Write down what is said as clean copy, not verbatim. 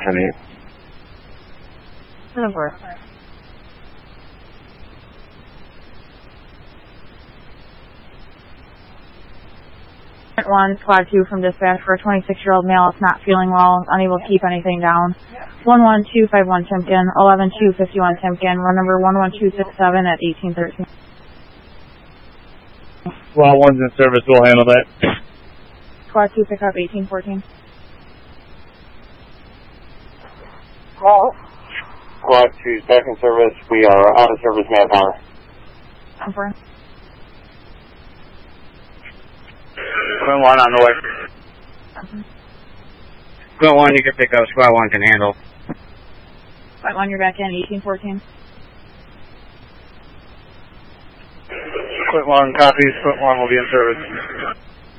10-8. 7-4. One, squad 2 from dispatch for a 26-year-old male is not feeling well, unable to keep anything down. 11251 Timken, 11251 Timken, run number 11267 at 1813. Squad 1's in service, we'll handle that. Squad 2 pick up 1814. Squad 2's back in service, we are out of service manpower. Confirm. Squad 1 on the way. Squad 1, you can pick up. Squad 1 can handle. Squad 1, you're back in, 1814. Squad 1 copies. Squad 1 will be in service.